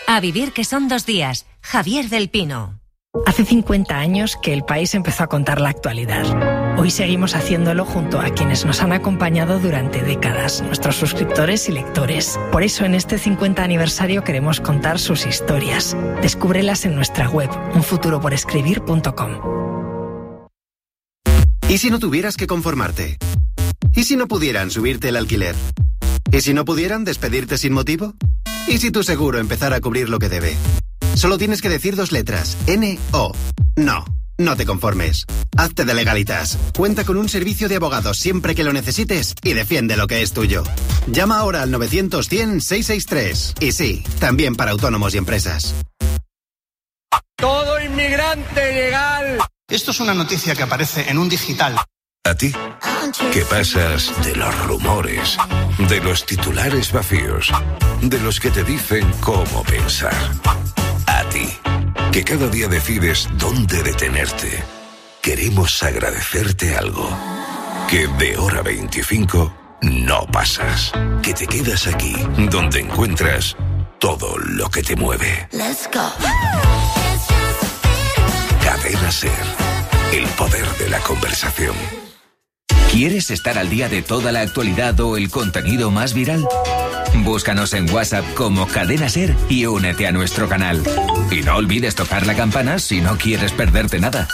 A vivir que son 2 días. Javier del Pino. Hace 50 años que el país empezó a contar la actualidad. Hoy seguimos haciéndolo junto a quienes nos han acompañado durante décadas, nuestros suscriptores y lectores. Por eso en este 50 aniversario queremos contar sus historias. Descúbrelas en nuestra web, unfuturoporescribir.com. ¿Y si no tuvieras que conformarte? ¿Y si no pudieran subirte el alquiler? ¿Y si no pudieran despedirte sin motivo? ¿Y si tu seguro empezara a cubrir lo que debe? Solo tienes que decir 2 letras, N-O. No, no te conformes. Hazte de Legalitas. Cuenta con un servicio de abogados siempre que lo necesites y defiende lo que es tuyo. Llama ahora al 900-100-663. Y sí, también para autónomos y empresas. Todo inmigrante legal. Esto es una noticia que aparece en un digital. ¿A ti? ¿Qué pasas de los rumores, de los titulares vacíos, de los que te dicen cómo pensar? A ti, que cada día decides dónde detenerte. Queremos agradecerte algo. Que de hora 25 no pasas. Que te quedas aquí, donde encuentras todo lo que te mueve. Let's go. Cadena SER. El poder de la conversación. ¿Quieres estar al día de toda la actualidad o el contenido más viral? Búscanos en WhatsApp como Cadena SER y únete a nuestro canal. Y no olvides tocar la campana si no quieres perderte nada.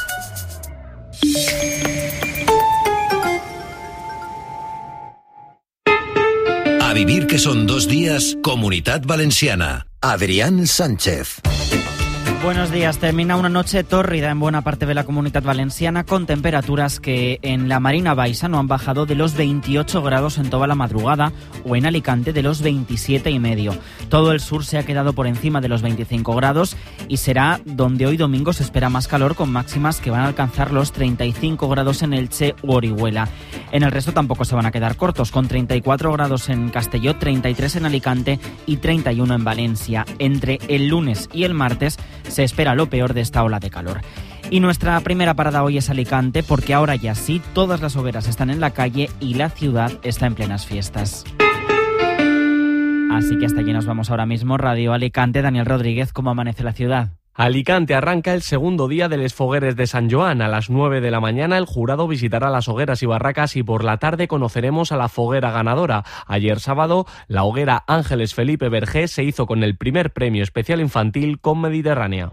A vivir que son 2 días, Comunitat Valenciana. Adrián Sánchez. Buenos días. Termina una noche tórrida en buena parte de la Comunitat Valenciana, con temperaturas que en la Marina Baixa no han bajado de los 28 grados en toda la madrugada, o en Alicante de los 27,5. Todo el sur se ha quedado por encima de los 25 grados y será donde hoy domingo se espera más calor, con máximas que van a alcanzar los 35 grados en Elche u Orihuela. En el resto tampoco se van a quedar cortos, con 34 grados en Castelló, 33 en Alicante y 31 en Valencia. Entre el lunes y el martes se espera lo peor de esta ola de calor. Y nuestra primera parada hoy es Alicante, porque ahora ya sí, todas las hogueras están en la calle y la ciudad está en plenas fiestas. Así que hasta allí nos vamos ahora mismo. Radio Alicante, Daniel Rodríguez, ¿cómo amanece la ciudad? Alicante arranca el segundo día de les fogueres de Sant Joan. A las 9 de la mañana el jurado visitará las hogueras y barracas y por la tarde conoceremos a la foguera ganadora. Ayer sábado, la hoguera Ángeles Felipe Vergé se hizo con el primer premio especial infantil con Mediterránea.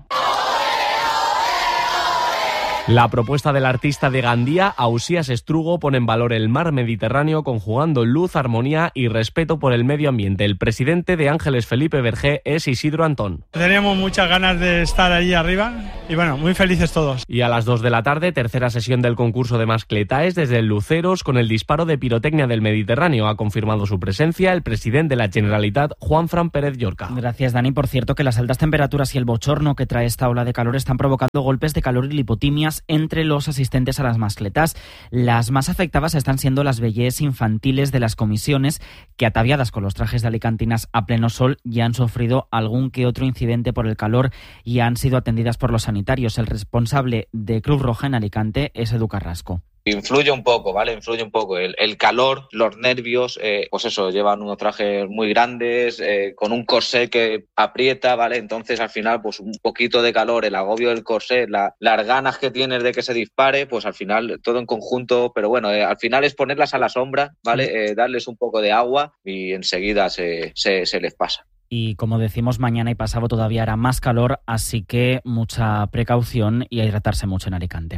La propuesta del artista de Gandía, Ausías Estrugo, pone en valor el mar Mediterráneo conjugando luz, armonía y respeto por el medio ambiente. El presidente de Ángeles Felipe Vergé es Isidro Antón. Teníamos muchas ganas de estar allí arriba y bueno, muy felices todos. Y a las 2 de la tarde, tercera sesión del concurso de mascletaes desde el Luceros con el disparo de pirotecnia del Mediterráneo. Ha confirmado su presencia el presidente de la Generalitat, Juanfran Pérez Llorca. Gracias, Dani. Por cierto, que las altas temperaturas y el bochorno que trae esta ola de calor están provocando golpes de calor y lipotimias entre los asistentes a las mascletas. Las más afectadas están siendo las vellés infantiles de las comisiones, que ataviadas con los trajes de alicantinas a pleno sol ya han sufrido algún que otro incidente por el calor y han sido atendidas por los sanitarios. El responsable de Cruz Roja en Alicante es Edu Carrasco. Influye un poco, ¿vale? Influye un poco. El calor, los nervios, pues eso, llevan unos trajes muy grandes, con un corsé que aprieta, ¿vale? Entonces, al final, pues un poquito de calor, el agobio del corsé, las ganas que tienes de que se dispare, pues al final, todo en conjunto, pero bueno, al final es ponerlas a la sombra, ¿vale? Darles un poco de agua y enseguida se les pasa. Y como decimos, mañana y pasado todavía hará más calor, así que mucha precaución y a hidratarse mucho en Alicante.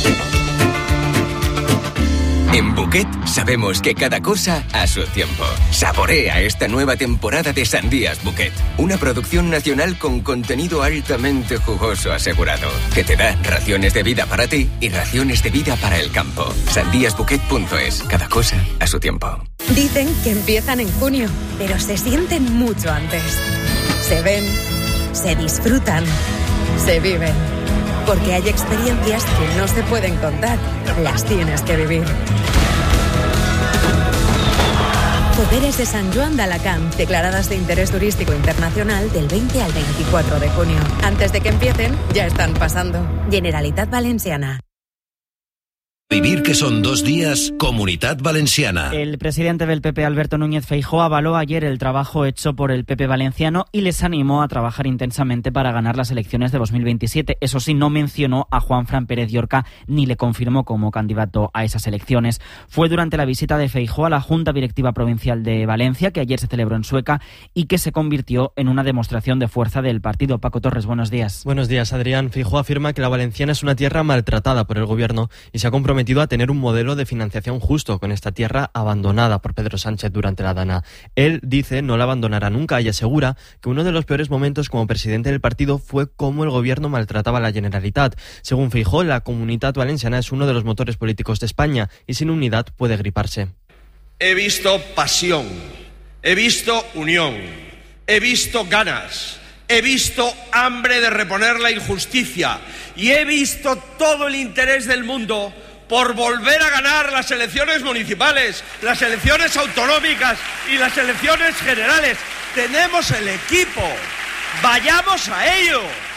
En Bouquet sabemos que cada cosa a su tiempo. Saborea esta nueva temporada de Sandías Bouquet, una producción nacional con contenido altamente jugoso asegurado, que te da raciones de vida para ti y raciones de vida para el campo. Sandíasbouquet.es, cada cosa a su tiempo. Dicen que empiezan en junio, pero se sienten mucho antes. Se ven, se disfrutan, se viven. Porque hay experiencias que no se pueden contar, las tienes que vivir. Fogueres de Sant Joan de Alacant, declaradas de interés turístico internacional del 20 al 24 de junio. Antes de que empiecen, ya están pasando. Generalitat Valenciana. Vivir que son 2 días, Comunitat Valenciana. El presidente del PP, Alberto Núñez Feijóo, avaló ayer el trabajo hecho por el PP valenciano y les animó a trabajar intensamente para ganar las elecciones de 2027. Eso sí, no mencionó a Juanfran Pérez Llorca ni le confirmó como candidato a esas elecciones. Fue durante la visita de Feijóo a la Junta Directiva Provincial de Valencia, que ayer se celebró en Sueca y que se convirtió en una demostración de fuerza del partido. Paco Torres, buenos días. Buenos días, Adrián. Feijóo afirma que la valenciana es una tierra maltratada por el gobierno y se ha comprometido a tener un modelo de financiación justo con esta tierra abandonada por Pedro Sánchez durante la Dana. Él dice no la abandonará nunca y asegura que uno de los peores momentos como presidente del partido fue cómo el gobierno maltrataba a la Generalitat. Según Feijóo, la Comunitat Valenciana es uno de los motores políticos de España y sin unidad puede griparse. He visto pasión, he visto unión, he visto ganas. He visto hambre de reponer la injusticia y he visto todo el interés del mundo por volver a ganar las elecciones municipales, las elecciones autonómicas y las elecciones generales. Tenemos el equipo, vayamos a ello.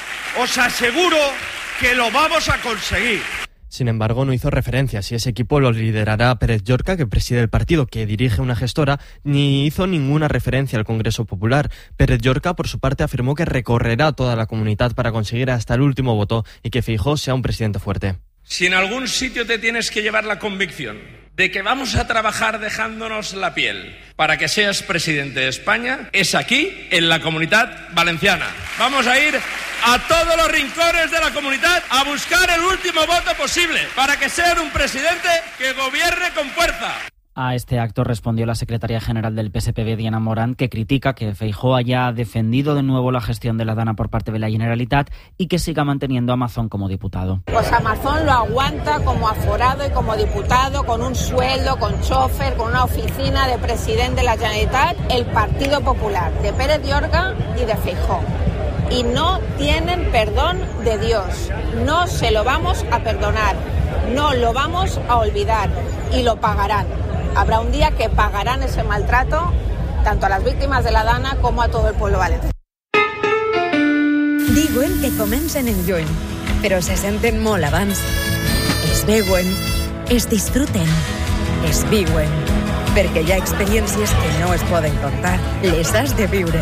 Os aseguro que lo vamos a conseguir. Sin embargo, no hizo referencia si ese equipo lo liderará Pérez Llorca, que preside el partido, que dirige una gestora, ni hizo ninguna referencia al Congreso Popular. Pérez Llorca, por su parte, afirmó que recorrerá toda la comunidad para conseguir hasta el último voto y que Feijóo sea un presidente fuerte. Si en algún sitio te tienes que llevar la convicción de que vamos a trabajar dejándonos la piel para que seas presidente de España, es aquí, en la Comunitat Valenciana. Vamos a ir a todos los rincones de la comunidad a buscar el último voto posible para que sea un presidente que gobierne con fuerza. A este acto respondió la secretaria general del PSPV, Diana Morán, que critica que Feijóo haya defendido de nuevo la gestión de la Dana por parte de la Generalitat y que siga manteniendo a Mazón como diputado. Pues a Mazón lo aguanta como aforado y como diputado, con un sueldo, con chofer, con una oficina de presidente de la Generalitat, el Partido Popular, de Pérez Llorca y de Feijóo. Y no tienen perdón de Dios. No se lo vamos a perdonar, no lo vamos a olvidar y lo pagarán. Habrá un día que pagarán ese maltrato tanto a las víctimas de la Dana como a todo el pueblo valenciano. Diuen que comencen en lluny, però se senten molt abans. Es veuen, es disfruten, es viuen, perquè hi ha experiències que no es poden contar, les has de viure.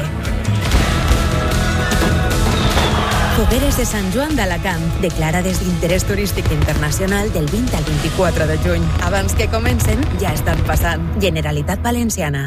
Fogueres de Sant Joan d'Alacant, declarades d'interès turístic internacional del 20 al 24 de juny. Abans que comencen, ja estan passant. Generalitat Valenciana.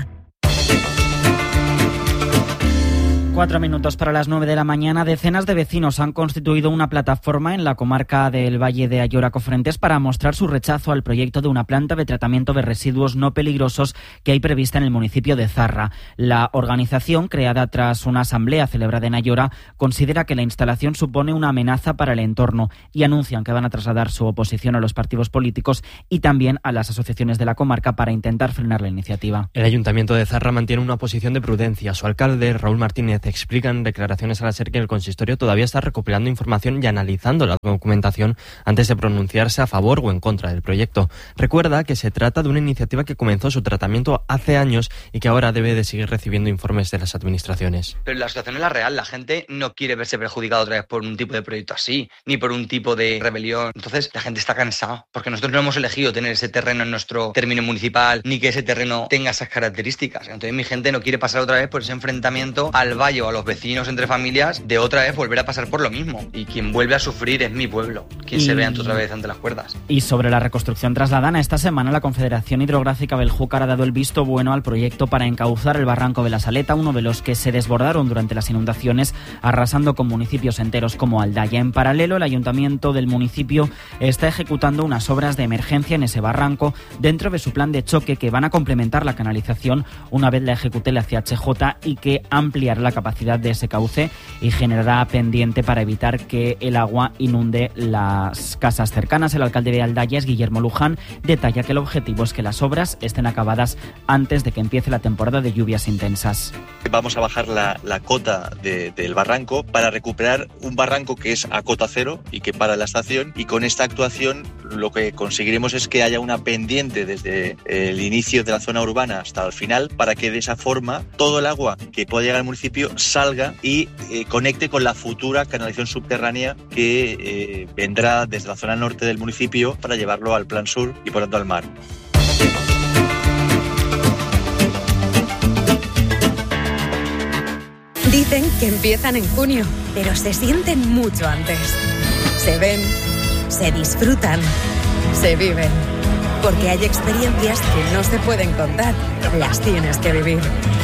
4 minutos para las 9 de la mañana. Decenas de vecinos han constituido una plataforma en la comarca del Valle de Ayora-Cofrentes para mostrar su rechazo al proyecto de una planta de tratamiento de residuos no peligrosos que hay prevista en el municipio de Zarra. La organización, creada tras una asamblea celebrada en Ayora, considera que la instalación supone una amenaza para el entorno y anuncian que van a trasladar su oposición a los partidos políticos y también a las asociaciones de la comarca para intentar frenar la iniciativa. El Ayuntamiento de Zarra mantiene una posición de prudencia. Su alcalde, Raúl Martínez, explica en declaraciones a la SER que el consistorio todavía está recopilando información y analizando la documentación antes de pronunciarse a favor o en contra del proyecto. Recuerda que se trata de una iniciativa que comenzó su tratamiento hace años y que ahora debe de seguir recibiendo informes de las administraciones. Pero la situación es la real. La gente no quiere verse perjudicada otra vez por un tipo de proyecto así, ni por un tipo de rebelión. Entonces la gente está cansada, porque nosotros no hemos elegido tener ese terreno en nuestro término municipal, ni que ese terreno tenga esas características. Entonces mi gente no quiere pasar otra vez por ese enfrentamiento al valle o a los vecinos entre familias, de otra vez volver a pasar por lo mismo. Y quien vuelve a sufrir es mi pueblo, quien se ve otra vez ante las cuerdas. Y sobre la reconstrucción tras la Dana, esta semana la Confederación Hidrográfica Beljúcar ha dado el visto bueno al proyecto para encauzar el barranco de la Saleta, uno de los que se desbordaron durante las inundaciones, arrasando con municipios enteros como Aldaya. En paralelo, el ayuntamiento del municipio está ejecutando unas obras de emergencia en ese barranco dentro de su plan de choque que van a complementar la canalización una vez la ejecute la CHJ y que ampliará la capacidad de ese cauce y generará pendiente para evitar que el agua inunde las casas cercanas. El alcalde de Aldaya, Guillermo Luján, detalla que el objetivo es que las obras estén acabadas antes de que empiece la temporada de lluvias intensas. Vamos a bajar la cota del barranco para recuperar un barranco que es a cota cero y que para la estación, y con esta actuación lo que conseguiremos es que haya una pendiente desde el inicio de la zona urbana hasta el final, para que de esa forma todo el agua que pueda llegar al municipio salga y conecte con la futura canalización subterránea que vendrá desde la zona norte del municipio para llevarlo al plan sur y por tanto al mar. Dicen que empiezan en junio, pero se sienten mucho antes. Se ven, se disfrutan, se viven. Porque hay experiencias que no se pueden contar, las tienes que vivir.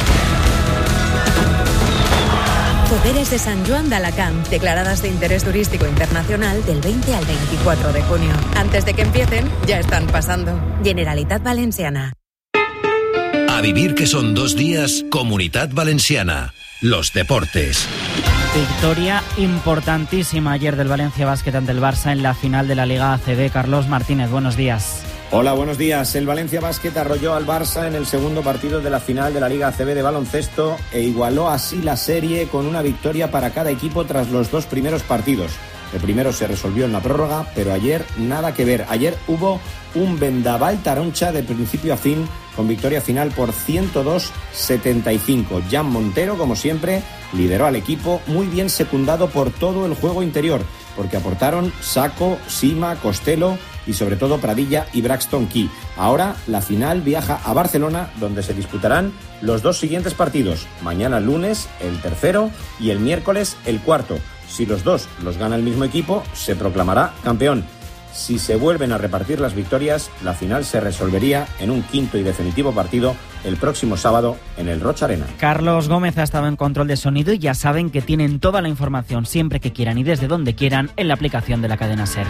Fogueres de Sant Joan d'Alacant, declaradas de interés turístico internacional del 20 al 24 de junio. Antes de que empiecen, ya están pasando. Generalitat Valenciana. A vivir que son 2 días, Comunitat Valenciana. Los deportes. Victoria importantísima ayer del Valencia Basket ante el Barça en la final de la Liga ACB. Carlos Martínez, buenos días. Hola, buenos días. El Valencia Basket arrolló al Barça en el segundo partido de la final de la Liga ACB de baloncesto e igualó así la serie con una victoria para cada equipo tras los 2 primeros partidos. El primero se resolvió en la prórroga, pero ayer nada que ver. Ayer hubo un vendaval taroncha de principio a fin, con victoria final por 102-75. Jan Montero, como siempre, lideró al equipo, muy bien secundado por todo el juego interior, porque aportaron Sacco, Sima, Costello y sobre todo Pradilla y Braxton Key. Ahora la final viaja a Barcelona, donde se disputarán los 2 siguientes partidos. Mañana lunes el tercero y el miércoles el cuarto. Si los 2 los gana el mismo equipo, se proclamará campeón. Si se vuelven a repartir las victorias, la final se resolvería en un quinto y definitivo partido el próximo sábado en el Rocha Arena. Carlos Gómez ha estado en control de sonido y ya saben que tienen toda la información siempre que quieran y desde donde quieran en la aplicación de la cadena SER.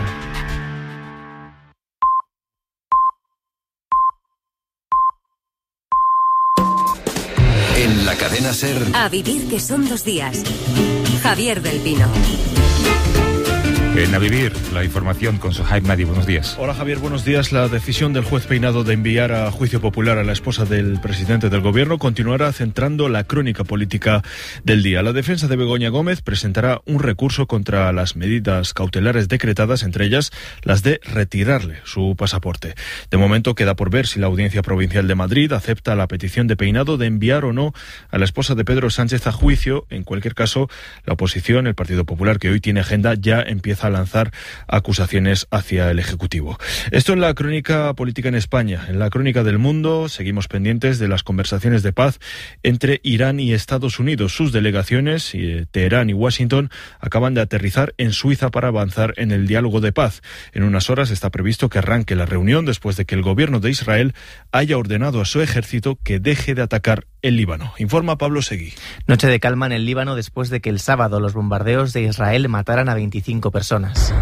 En la cadena SER. A vivir que son 2 días. Javier del Pino. En A Vivir, la información con Sohaib Madi. Buenos días. Hola Javier, buenos días. La decisión del juez Peinado de enviar a juicio popular a la esposa del presidente del gobierno continuará centrando la crónica política del día. La defensa de Begoña Gómez presentará un recurso contra las medidas cautelares decretadas, entre ellas las de retirarle su pasaporte. De momento queda por ver si la Audiencia Provincial de Madrid acepta la petición de Peinado de enviar o no a la esposa de Pedro Sánchez a juicio. En cualquier caso, la oposición, el Partido Popular, que hoy tiene agenda, ya empieza a lanzar acusaciones hacia el Ejecutivo. Esto en la crónica política en España. En la crónica del mundo seguimos pendientes de las conversaciones de paz entre Irán y Estados Unidos. Sus delegaciones, Teherán y Washington, acaban de aterrizar en Suiza para avanzar en el diálogo de paz. En unas horas está previsto que arranque la reunión después de que el gobierno de Israel haya ordenado a su ejército que deje de atacar el Líbano. Informa Pablo Seguí. Noche de calma en el Líbano después de que el sábado los bombardeos de Israel mataran a 25 personas.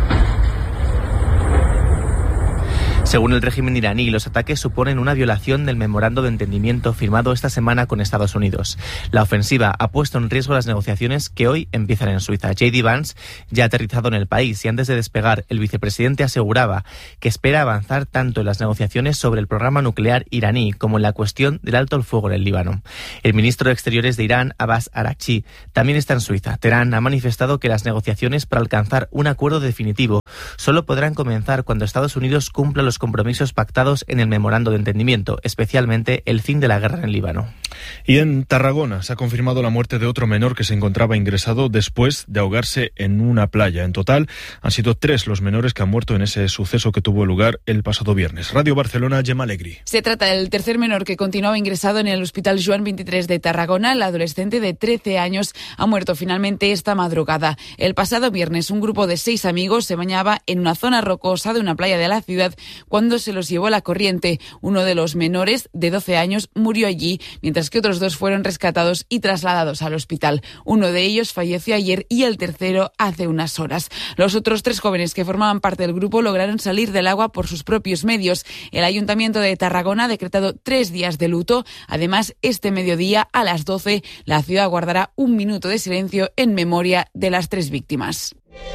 Según el régimen iraní, los ataques suponen una violación del memorando de entendimiento firmado esta semana con Estados Unidos. La ofensiva ha puesto en riesgo las negociaciones que hoy empiezan en Suiza. J.D. Vance ya ha aterrizado en el país y antes de despegar, el vicepresidente aseguraba que espera avanzar tanto en las negociaciones sobre el programa nuclear iraní como en la cuestión del alto el fuego en el Líbano. El ministro de Exteriores de Irán, Abbas Araghchi, también está en Suiza. Teherán ha manifestado que las negociaciones para alcanzar un acuerdo definitivo solo podrán comenzar cuando Estados Unidos cumpla los compromisos pactados en el memorando de entendimiento, especialmente el fin de la guerra en el Líbano. Y en Tarragona se ha confirmado la muerte de otro menor que se encontraba ingresado después de ahogarse en una playa. En total han sido 3 los menores que han muerto en ese suceso que tuvo lugar el pasado viernes. Radio Barcelona, Gemma Alegri. Se trata del tercer menor que continuaba ingresado en el Hospital Joan 23 de Tarragona. El adolescente de 13 años ha muerto finalmente esta madrugada. El pasado viernes un grupo de 6 amigos se bañaba en una zona rocosa de una playa de la ciudad cuando se los llevó la corriente. Uno de los menores, de 12 años, murió allí, mientras que otros 2 fueron rescatados y trasladados al hospital. Uno de ellos falleció ayer y el tercero hace unas horas. Los otros 3 jóvenes que formaban parte del grupo lograron salir del agua por sus propios medios. El Ayuntamiento de Tarragona ha decretado 3 días de luto. Además, este mediodía, a las 12, la ciudad guardará un minuto de silencio en memoria de las 3 víctimas.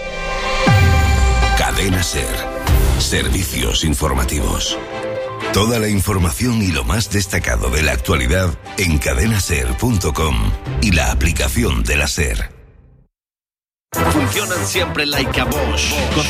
Cadena SER. Servicios informativos. Toda la información y lo más destacado de la actualidad en cadenaser.com y la aplicación de la SER. Funcionan siempre like a Bosch.